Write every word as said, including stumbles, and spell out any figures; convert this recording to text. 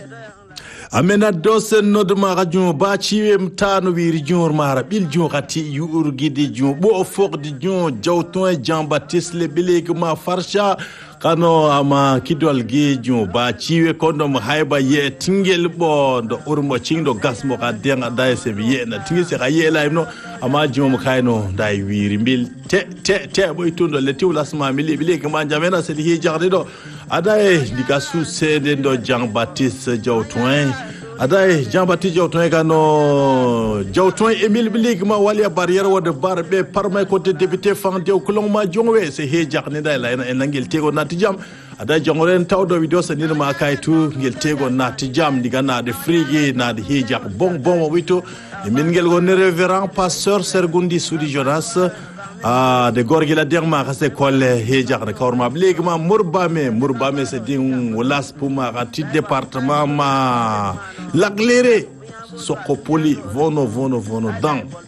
amena dosen nodma radio ba ciwe mtano wiri jor mara bil jogati yur gidi jo bo fogdi jo jawton Jean Baptiste le bileg ma farsha kano ama kidwal gejo ba ciwe kondo mo hayba ye tingel bo do urmo cingdo gasmo ka denga dai se biye na tingi se kaye la no ama jo mo kayno dai wiri bil te te te boy tundo le tiwlasma mili bileg ma jamena se di jarde do adaye dikasu sede do Jean Baptiste jawton adai Jean Baptiste jawton kano jawton Emile bilig ma wali barrière wode barbe parma côté député fande kulong ma jongwe se he jarne dai la en ngel tego natijam adai jongoren tawdo video se nir ma kaytu ngel tego natijam diga na de frigi na de he jak bon bon wito min ngel go révérend pasteur Sergundi Soudi Jonas ah de gorgi la derma khase kolle he jakna kawrma blegi ma murbame murbame se ding wolas puma ati département ma laglere sokopoli vono vono vono dang